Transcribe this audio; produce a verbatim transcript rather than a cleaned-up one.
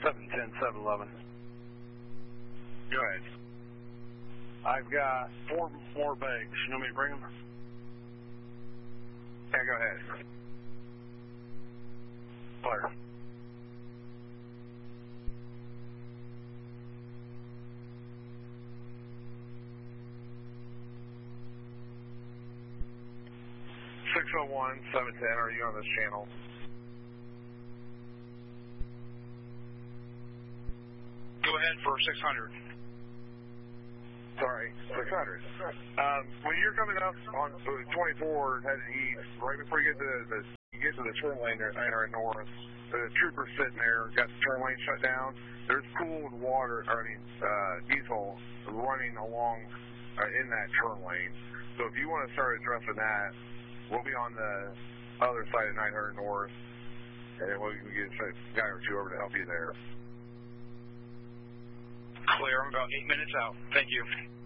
seven ten, seven eleven. Go ahead. I've got four more bags. You know me to bring them? Yeah, go ahead. Clear. six oh one, seven ten, are you on this channel? Go ahead for six hundred. Sorry, six hundred. Um, when you're coming up on twenty-four headed east, right before you get to the, you get to the turn lane there, nine north, the trooper's sitting there, got the turn lane shut down. There's cooled water, I mean, uh, diesel running along uh, in that turn lane. So if you want to start addressing that, we'll be on the other side of nine hundred north, and then we can get a guy or two over to help you there. Clear. I'm about eight minutes out. Thank you.